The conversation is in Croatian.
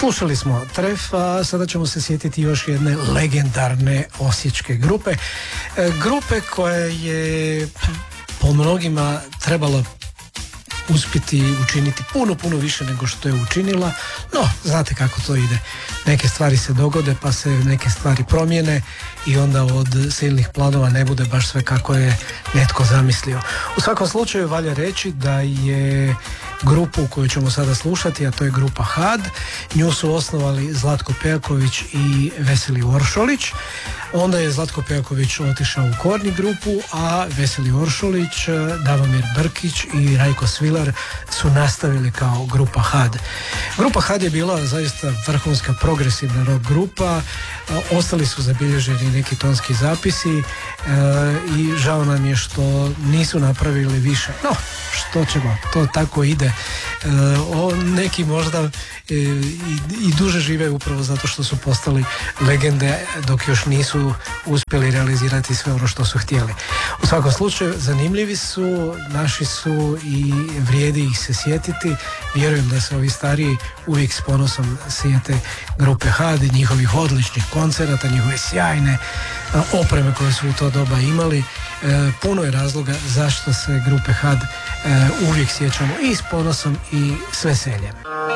Slušali smo Tref, a sada ćemo se sjetiti još jedne legendarne osječke grupe. Grupe koja je po mnogima trebala uspjeti učiniti puno više nego što je učinila, no znate kako to ide. Neke stvari se dogode pa se neke stvari promijene i onda od silnih planova ne bude baš sve kako je netko zamislio. U svakom slučaju valja reći da je grupu koju ćemo sada slušati, a to je grupa HAD, nju su osnovali Zlatko Pejaković i Veseli Oršolić. Onda je Zlatko Pejaković otišao u Korni grupu, a Veseli Oršolić, Davomir Brkić i Rajko Svilar su nastavili kao grupa HAD. Grupa HAD je bila zaista vrhunska progresivna rock grupa, ostali su zabilježeni neki tonski zapisi i žao nam je što nisu napravili više. No, što ćemo, to tako ide. Neki možda i duže žive upravo zato što su postali legende dok još nisu uspjeli realizirati sve ono što su htjeli. U svakom slučaju zanimljivi su, naši su i vrijedi ih se sjetiti. Vjerujem da se ovi stariji uvijek s ponosom sjete grupe HAD i njihovih odličnih koncerata, njihove sjajne opreme koje su u to doba imali. Puno je razloga zašto se grupe HAD uvijek sjećamo i s ponosom i s veseljem.